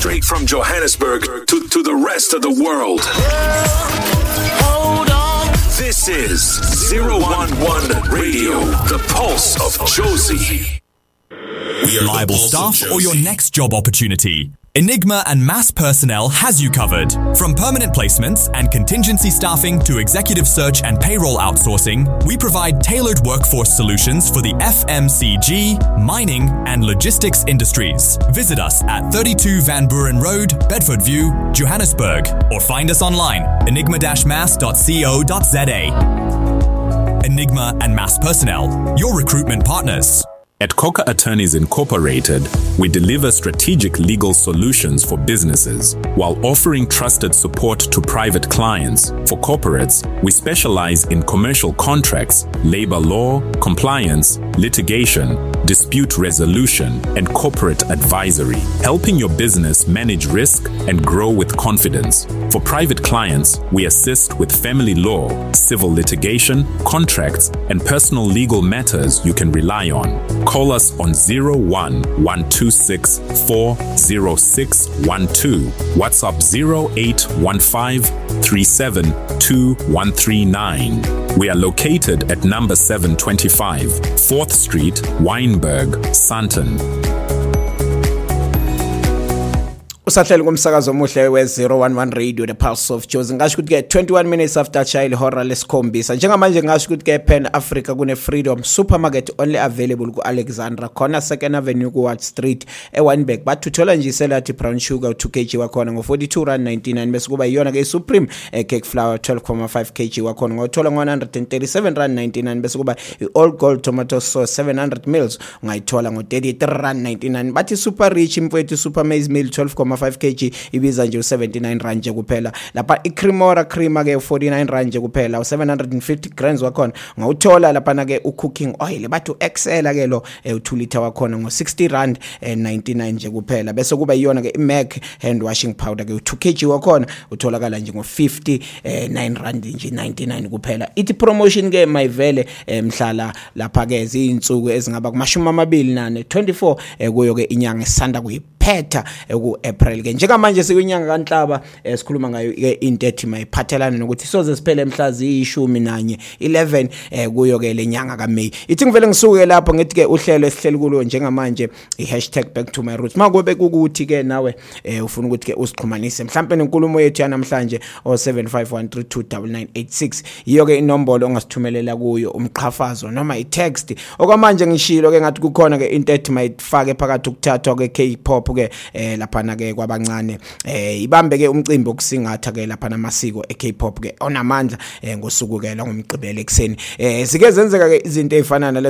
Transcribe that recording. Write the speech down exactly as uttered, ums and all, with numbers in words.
Straight from Johannesburg to, to the rest of the world. Hold on. This is zero one one Radio, the pulse of Jozi. Reliable staff or your next job opportunity? Enigma and Mass Personnel has you covered. From permanent placements and contingency staffing to executive search and payroll outsourcing, we provide tailored workforce solutions for the F M C G, mining and logistics industries. Visit us at thirty-two Van Buren Road, Bedford View, Johannesburg, or find us online, enigma dash mass dot co dot za. Enigma and Mass Personnel, your recruitment partners. At Coca Attorneys Incorporated, we deliver strategic legal solutions for businesses while offering trusted support to private clients. For corporates, we specialize in commercial contracts, labor law, compliance, litigation, dispute resolution, and corporate advisory, helping your business manage risk and grow with confidence. For private clients, we assist with family law, civil litigation, contracts, and personal legal matters you can rely on. Call us on zero one one two six four zero six one two, WhatsApp zero eight one five three seven two one three nine. We are located at number seven twenty-five, fourth Street, Wynberg, Sandton. Usahleli kumsakazo omuhle we zero one one Radio, the pulse of Jozi. Ngasho ukuthi ke twenty-one minutes after chayile hora lesikhombisa. Njengamanje ngasho ukuthi ke Pan Africa kune Freedom Supermarket only available ku Alexandra corner second Avenue ku Watt Street e Wynberg. Bathuthola nje iselathi brown sugar two kilograms wakhona ngo forty-two rand ninety-nine bese kuba iyona ke Supreme eh, cake flour twelve point five kilograms wakhona ngothola ngo one hundred thirty-seven rand ninety-nine bese kuba i-all gold tomato sauce seven hundred mils ungayithola ngo thirty-three rand ninety-nine. Bathi super rich mfowethu super maize meal twelve point five kilograms ibiza nje seventy-nine rand nje kuphela. Lapha iCremora cream ke forty-nine rand nje kuphela. seven hundred fifty grams wakhona ngawuthola lapha na ke ucooking oil bathu Excel ke lo two liter wakhona ngo sixty rand ninety-nine nje kuphela. Bese kuba iyona ke iMac hand washing powder ke two kilograms wakhona utholakala nje ngo fifty-nine rand nje ninety-nine kuphela. Ithi promotion ke mayivele mhlala lapha ke izinsuku ezingaba kumashumi amabili nane twenty-four kuyo ke inyanga esanda kuyiphetha ku April ke njengamanje sikunyanga kaNhlaba esikhuluma ngayo ke into ethi mayiphathelana nokuthi soze siphele mhla ziyishumi nanye eleven kuyo ke lenyanga kaMay. Ithi ngivele ngisuke lapho ngithi ke uhlelo esihleli kulo njengamanje i-hashtag back to my roots. Makobe kukuthi ke nawe ufuna ukuthi ke usixhumanise mhlawumbe nenkulumo yethu yanamhlanje o seven five one three two nine nine eight six iyo ke inombolo ongasithumelela kuyo umqhafazo noma i-text. Okwamanje ngishilo ke ngathi kukhona ke into ethi mayifake phakathi ukuthathwa ke K-pop ke lapha na ke kwabancane eh ibambe ke umcimbi okusingatha ke lapha namasiko e-K-pop ke onamandla ngosuku ke la ngomgqibelo ekseni eh sike zenzeka ke izinto ezifana